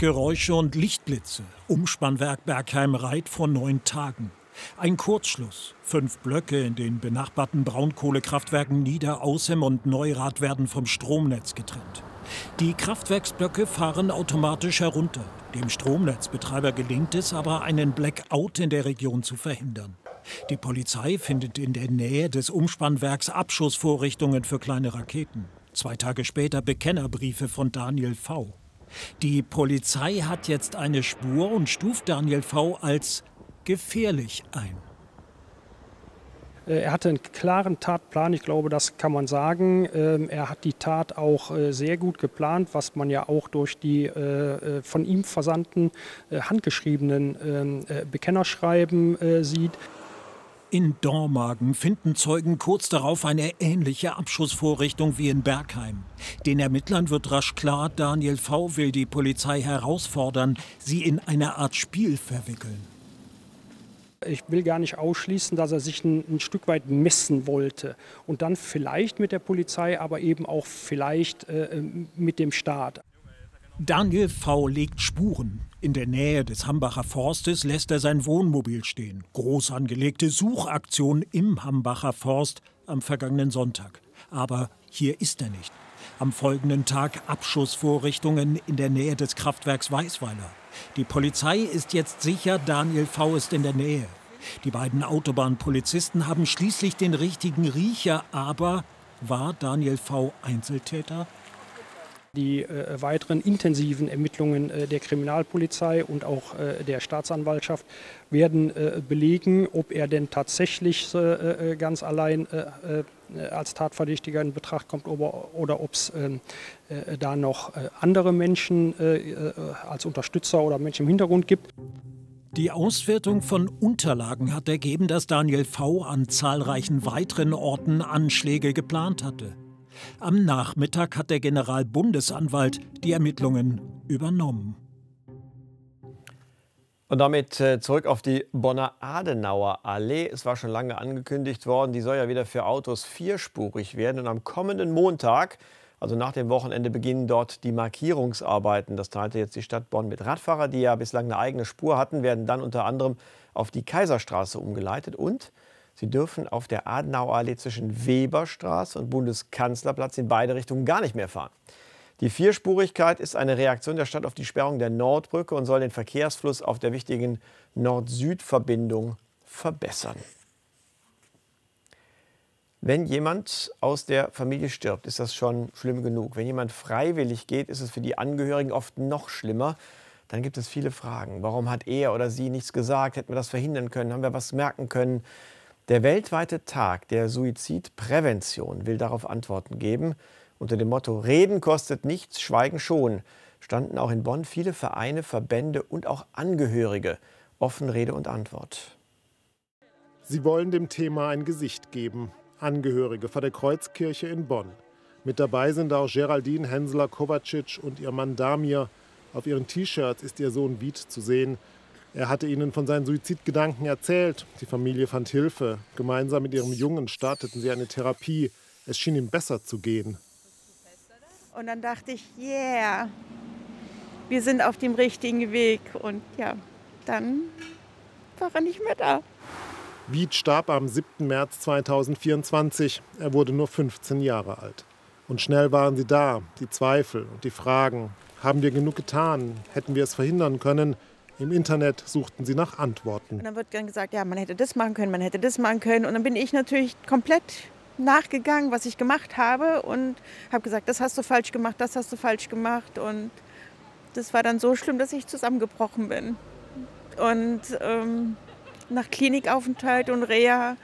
Knallgeräusche und Lichtblitze. Umspannwerk Bergheim-Reit vor 9 Tagen. Ein Kurzschluss. 5 Blöcke in den benachbarten Braunkohlekraftwerken Nieder-Außem und Neurath werden vom Stromnetz getrennt. Die Kraftwerksblöcke fahren automatisch herunter. Dem Stromnetzbetreiber gelingt es aber, einen Blackout in der Region zu verhindern. Die Polizei findet in der Nähe des Umspannwerks Abschussvorrichtungen für kleine Raketen. 2 Tage später Bekennerbriefe von Daniel V. Die Polizei hat jetzt eine Spur und stuft Daniel V. als gefährlich ein. Er hatte einen klaren Tatplan, ich glaube, das kann man sagen. Er hat die Tat auch sehr gut geplant, was man ja auch durch die von ihm versandten handgeschriebenen Bekennerschreiben sieht. In Dormagen finden Zeugen kurz darauf eine ähnliche Abschussvorrichtung wie in Bergheim. Den Ermittlern wird rasch klar, Daniel V. will die Polizei herausfordern, sie in eine Art Spiel verwickeln. Ich will gar nicht ausschließen, dass er sich ein Stück weit messen wollte und dann vielleicht mit der Polizei, aber eben auch vielleicht mit dem Staat. Daniel V. legt Spuren. In der Nähe des Hambacher Forstes lässt er sein Wohnmobil stehen. Groß angelegte Suchaktion im Hambacher Forst am vergangenen Sonntag. Aber hier ist er nicht. Am folgenden Tag Abschussvorrichtungen in der Nähe des Kraftwerks Weißweiler. Die Polizei ist jetzt sicher, Daniel V. ist in der Nähe. Die beiden Autobahnpolizisten haben schließlich den richtigen Riecher, aber war Daniel V. Einzeltäter? Die weiteren intensiven Ermittlungen der Kriminalpolizei und auch der Staatsanwaltschaft werden belegen, ob er denn tatsächlich ganz allein als Tatverdächtiger in Betracht kommt oder ob es da noch andere Menschen als Unterstützer oder Menschen im Hintergrund gibt. Die Auswertung von Unterlagen hat ergeben, dass Daniel V. an zahlreichen weiteren Orten Anschläge geplant hatte. Am Nachmittag hat der Generalbundesanwalt die Ermittlungen übernommen. Und damit zurück auf die Bonner Adenauer Allee. Es war schon lange angekündigt worden, die soll ja wieder für Autos vierspurig werden. Und am kommenden Montag, also nach dem Wochenende, beginnen dort die Markierungsarbeiten. Das teilte jetzt die Stadt Bonn mit. Radfahrer, die ja bislang eine eigene Spur hatten, werden dann unter anderem auf die Kaiserstraße umgeleitet. Und sie dürfen auf der Adenauer Allee zwischen Weberstraße und Bundeskanzlerplatz in beide Richtungen gar nicht mehr fahren. Die Vierspurigkeit ist eine Reaktion der Stadt auf die Sperrung der Nordbrücke und soll den Verkehrsfluss auf der wichtigen Nord-Süd-Verbindung verbessern. Wenn jemand aus der Familie stirbt, ist das schon schlimm genug. Wenn jemand freiwillig geht, ist es für die Angehörigen oft noch schlimmer. Dann gibt es viele Fragen. Warum hat er oder sie nichts gesagt? Hätten wir das verhindern können? Haben wir was merken können? Der weltweite Tag der Suizidprävention will darauf Antworten geben. Unter dem Motto „Reden kostet nichts, Schweigen schon" standen auch in Bonn viele Vereine, Verbände und auch Angehörige offen Rede und Antwort. Sie wollen dem Thema ein Gesicht geben. Angehörige vor der Kreuzkirche in Bonn. Mit dabei sind auch Geraldine Hensler-Kovacic und ihr Mann Damir. Auf ihren T-Shirts ist ihr Sohn Wied zu sehen. Er hatte ihnen von seinen Suizidgedanken erzählt. Die Familie fand Hilfe. Gemeinsam mit ihrem Jungen starteten sie eine Therapie. Es schien ihm besser zu gehen. Und dann dachte ich, yeah, wir sind auf dem richtigen Weg. Und ja, dann war er nicht mehr da. Wied starb am 7. März 2024. Er wurde nur 15 Jahre alt. Und schnell waren sie da, die Zweifel und die Fragen. Haben wir genug getan? Hätten wir es verhindern können? Im Internet suchten sie nach Antworten. Und dann wird dann gesagt, ja, man hätte das machen können, man hätte das machen können. Und dann bin ich natürlich komplett nachgegangen, was ich gemacht habe und habe gesagt, das hast du falsch gemacht, das hast du falsch gemacht. Und das war dann so schlimm, dass ich zusammengebrochen bin. Und nach Klinikaufenthalt und Reha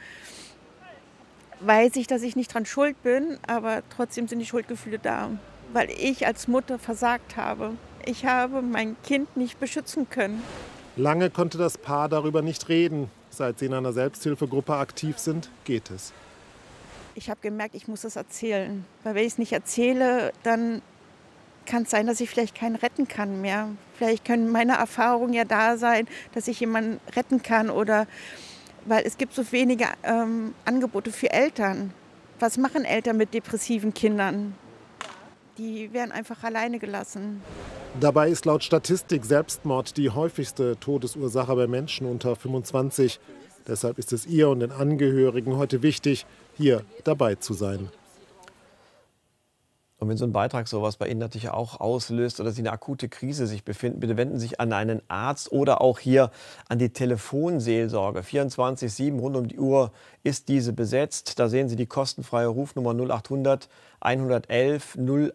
weiß ich, dass ich nicht dran schuld bin, aber trotzdem sind die Schuldgefühle da, weil ich als Mutter versagt habe. Ich habe mein Kind nicht beschützen können. Lange konnte das Paar darüber nicht reden. Seit sie in einer Selbsthilfegruppe aktiv sind, geht es. Ich habe gemerkt, ich muss das erzählen. Weil wenn ich es nicht erzähle, dann kann es sein, dass ich vielleicht keinen retten kann mehr. Vielleicht können meine Erfahrungen ja da sein, dass ich jemanden retten kann. Oder weil es gibt so wenige Angebote für Eltern. Was machen Eltern mit depressiven Kindern? Die werden einfach alleine gelassen. Dabei ist laut Statistik Selbstmord die häufigste Todesursache bei Menschen unter 25. Deshalb ist es ihr und den Angehörigen heute wichtig, hier dabei zu sein. Und wenn so ein Beitrag sowas bei Ihnen natürlich auch auslöst oder Sie in einer akute Krise sich befinden, bitte wenden Sie sich an einen Arzt oder auch hier an die Telefonseelsorge. 24/7 rund um die Uhr ist diese besetzt. Da sehen Sie die kostenfreie Rufnummer 0800 111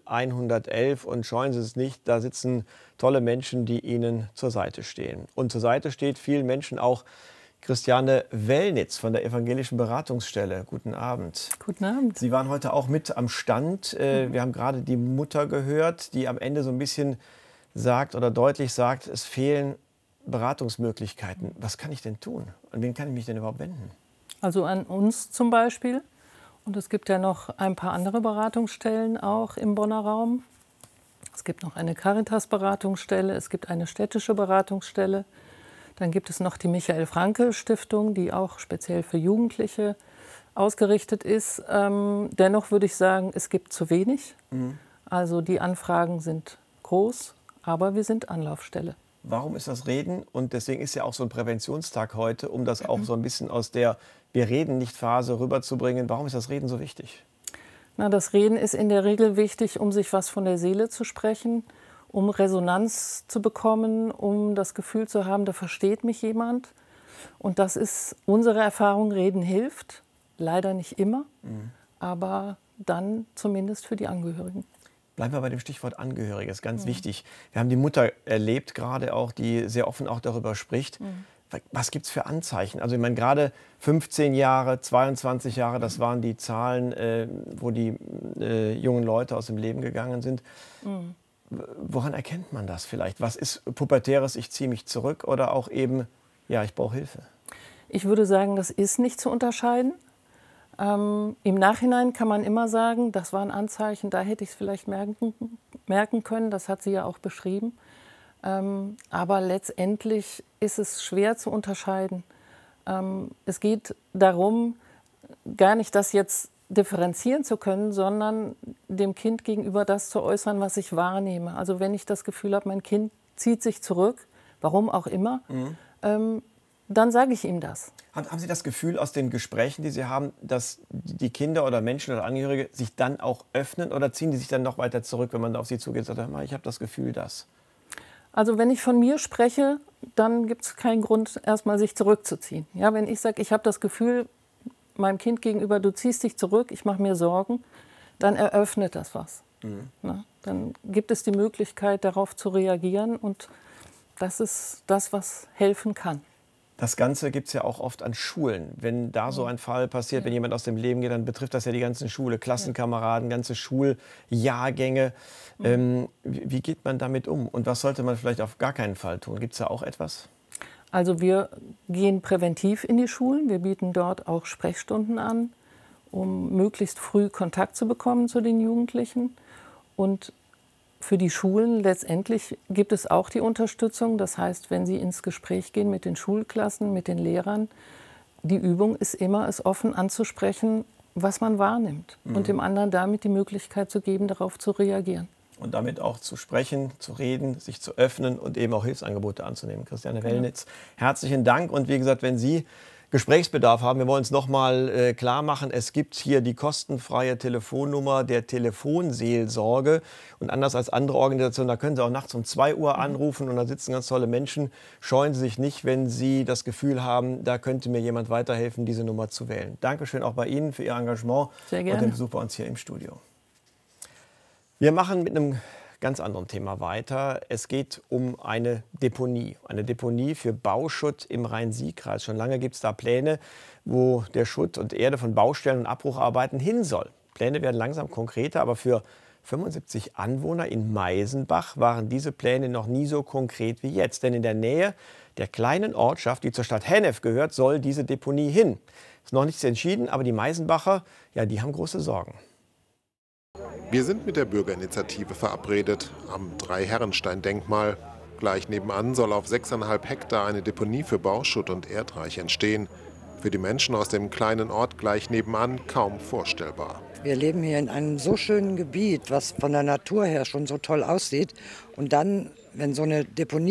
0111 und scheuen Sie es nicht, da sitzen tolle Menschen, die Ihnen zur Seite stehen. Und zur Seite steht vielen Menschen auch Christiane Wellnitz von der Evangelischen Beratungsstelle. Guten Abend. Guten Abend. Sie waren heute auch mit am Stand. Wir haben gerade die Mutter gehört, die am Ende so ein bisschen sagt oder deutlich sagt, es fehlen Beratungsmöglichkeiten. Was kann ich denn tun? An wen kann ich mich denn überhaupt wenden? Also an uns zum Beispiel. Und es gibt ja noch ein paar andere Beratungsstellen auch im Bonner Raum. Es gibt noch eine Caritas-Beratungsstelle, es gibt eine städtische Beratungsstelle. Dann gibt es noch die Michael-Franke-Stiftung, die auch speziell für Jugendliche ausgerichtet ist. Dennoch würde ich sagen, es gibt zu wenig. Also die Anfragen sind groß, aber wir sind Anlaufstelle. Warum ist das Reden? Und deswegen ist ja auch so ein Präventionstag heute, um das auch so ein bisschen aus der Wir-reden-nicht-Phase rüberzubringen. Warum ist das Reden so wichtig? Na, das Reden ist in der Regel wichtig, um sich was von der Seele zu sprechen, um Resonanz zu bekommen, um das Gefühl zu haben, da versteht mich jemand. Und das ist unsere Erfahrung, Reden hilft. Leider nicht immer, aber dann zumindest für die Angehörigen. Bleiben wir bei dem Stichwort Angehörige, das ist ganz wichtig. Wir haben die Mutter erlebt gerade auch, die sehr offen auch darüber spricht. Was gibt es für Anzeichen? Also ich meine, gerade 15 Jahre, 22 Jahre, das waren die Zahlen, wo die jungen Leute aus dem Leben gegangen sind. Woran erkennt man das vielleicht? Was ist pubertäres, ich ziehe mich zurück oder auch eben, ja, ich brauche Hilfe? Ich würde sagen, das ist nicht zu unterscheiden. Im Nachhinein kann man immer sagen, das war ein Anzeichen, da hätte ich es vielleicht merken können, das hat sie ja auch beschrieben. Aber letztendlich ist es schwer zu unterscheiden. Es geht darum, gar nicht das jetzt differenzieren zu können, sondern dem Kind gegenüber das zu äußern, was ich wahrnehme. Also wenn ich das Gefühl habe, mein Kind zieht sich zurück, warum auch immer, dann sage ich ihm das. Haben Sie das Gefühl aus den Gesprächen, die Sie haben, dass die Kinder oder Menschen oder Angehörige sich dann auch öffnen oder ziehen die sich dann noch weiter zurück, wenn man auf sie zugeht und sagt, ich habe das Gefühl, dass... Also wenn ich von mir spreche, dann gibt es keinen Grund, erstmal sich zurückzuziehen. Ja, wenn ich sage, ich habe das Gefühl, meinem Kind gegenüber, du ziehst dich zurück, ich mache mir Sorgen, dann eröffnet das was. Na, dann gibt es die Möglichkeit, darauf zu reagieren und das ist das, was helfen kann. Das Ganze gibt es ja auch oft an Schulen. Wenn da so ein Fall passiert, wenn jemand aus dem Leben geht, dann betrifft das ja die ganzen Schule, Klassenkameraden, ganze Schuljahrgänge. Wie geht man damit um? Und was sollte man vielleicht auf gar keinen Fall tun? Gibt es da auch etwas? Also wir gehen präventiv in die Schulen. Wir bieten dort auch Sprechstunden an, um möglichst früh Kontakt zu bekommen zu den Jugendlichen. Und für die Schulen letztendlich gibt es auch die Unterstützung. Das heißt, wenn Sie ins Gespräch gehen mit den Schulklassen, mit den Lehrern, die Übung ist immer, es offen anzusprechen, was man wahrnimmt. Und dem anderen damit die Möglichkeit zu geben, darauf zu reagieren. Und damit auch zu sprechen, zu reden, sich zu öffnen und eben auch Hilfsangebote anzunehmen. Christiane Wellnitz, herzlichen Dank. Und wie gesagt, wenn Sie Gesprächsbedarf haben, wir wollen es noch mal klar machen, es gibt hier die kostenfreie Telefonnummer der Telefonseelsorge. Und anders als andere Organisationen, da können Sie auch nachts um 2 Uhr anrufen und da sitzen ganz tolle Menschen. Scheuen Sie sich nicht, wenn Sie das Gefühl haben, da könnte mir jemand weiterhelfen, diese Nummer zu wählen. Dankeschön auch bei Ihnen für Ihr Engagement Sehr gerne. und den Besuch bei uns hier im Studio. Wir machen mit einem ganz anderen Thema weiter. Es geht um eine Deponie für Bauschutt im Rhein-Sieg-Kreis. Schon lange gibt es da Pläne, wo der Schutt und Erde von Baustellen und Abbrucharbeiten hin soll. Pläne werden langsam konkreter, aber für 75 Anwohner in Meisenbach waren diese Pläne noch nie so konkret wie jetzt. Denn in der Nähe der kleinen Ortschaft, die zur Stadt Hennef gehört, soll diese Deponie hin. Ist noch nichts entschieden, aber die Meisenbacher, ja, die haben große Sorgen. Wir sind mit der Bürgerinitiative verabredet am Drei-Herrenstein-Denkmal. Gleich nebenan soll auf 6,5 Hektar eine Deponie für Bauschutt und Erdreich entstehen. Für die Menschen aus dem kleinen Ort gleich nebenan kaum vorstellbar. Wir leben hier in einem so schönen Gebiet, was von der Natur her schon so toll aussieht. Und dann, wenn so eine Deponie